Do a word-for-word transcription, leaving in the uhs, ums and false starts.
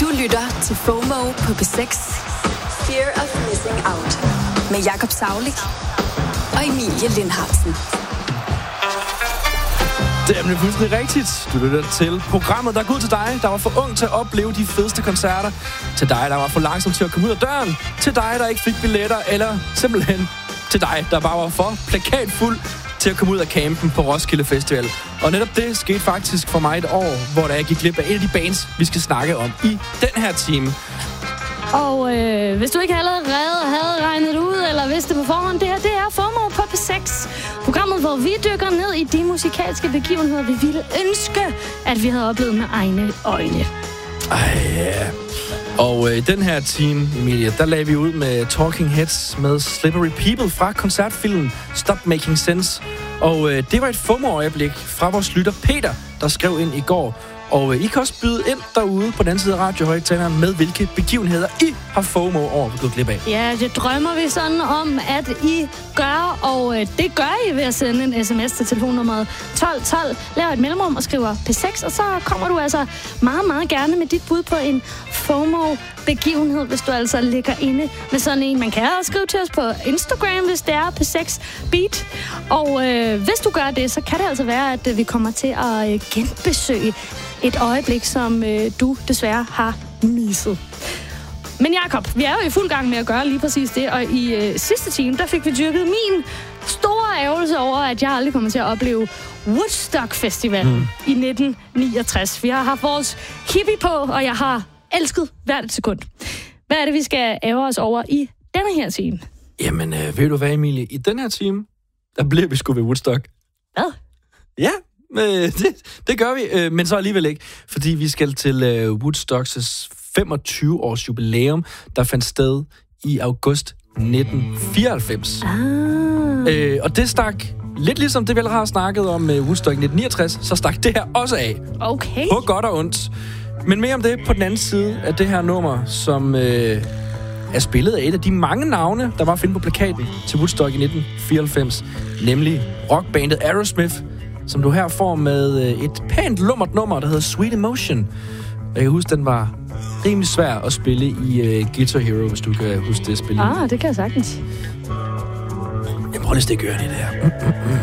Du lytter til FOMO på P seks. Fear of Missing Out. Med Jakob Saulik og Emilie Lindhartsen. Det er fuldstændig rigtigt. Du lytter til programmet, der er god til dig, der var for ung til at opleve de fedeste koncerter. Til dig, der var for langsom til at komme ud af døren. Til dig, der ikke fik billetter. Eller simpelthen til dig, der bare var for plakatfuld til at komme ud af campen på Roskilde Festival. Og netop det skete faktisk for mig et år, hvor jeg gik glip af et af de bands, vi skal snakke om i den her time. Og øh, hvis du ikke allerede havde regnet ud, eller vidste på forhånd, det her, det er FOMO på P seks. Programmet, hvor vi dykker ned i de musikalske begivenheder, vi ville ønske, at vi havde oplevet med egne øjne. Ej, ja. Og øh, i den her time, Emilie, der lagde vi ud med Talking Heads med Slippery People fra koncertfilmen Stop Making Sense. Og øh, det var et FOMO-øjeblik fra vores lytter Peter, der skrev ind i går. Og I kan også byde ind derude på den anden side af radiohøjtaleren med, hvilke begivenheder I har FOMO over at gå glip af. Ja, det drømmer vi sådan om, at I gør, og det gør I ved at sende en sms til telefonnummeret tolv tolv. Lav et mellemrum og skriver P seks, og så kommer du altså meget, meget gerne med dit bud på en FOMO-begivenhed, hvis du altså ligger inde med sådan en. Man kan også skrive til os på Instagram, hvis det er P seks Beat. Og øh, hvis du gør det, så kan det altså være, at vi kommer til at genbesøge et øjeblik, som øh, du desværre har misset. Men Jakob, vi er jo i fuld gang med at gøre lige præcis det, og i øh, sidste time, der fik vi dyrket min store ærgelse over, at jeg aldrig kommer til at opleve Woodstock Festival mm. i nitten niogtres. Vi har haft vores hippie på, og jeg har elsket hvert sekund. Hvad er det, vi skal ærge os over i denne her time? Jamen, øh, ved du hvad, Emilie? I den her time, der bliver vi sgu ved Woodstock. Hvad? Ja, øh, det, det gør vi, øh, men så alligevel ikke, fordi vi skal til øh, Woodstocks femogtyve års jubilæum, der fandt sted i august nitten fireoghalvfems. Ah. Øh, og det stak, lidt ligesom det vi allerede har snakket om med Woodstock nitten niogtres, så stak det her også af. Okay. På godt og ondt. Men mere om det på den anden side af det her nummer, som øh, er spillet af et af de mange navne, der var at finde på plakaten til Woodstock i nitten fireoghalvfems, nemlig rockbandet Aerosmith, som du her får med et pænt lummert nummer, der hedder Sweet Emotion. Jeg kan huske, den var rimelig svær at spille i uh, Guitar Hero, hvis du kan huske det spil. Ah, det kan jeg sagtens. Jeg prøver lige at stikke ørerne i det her. Mm, mm, mm.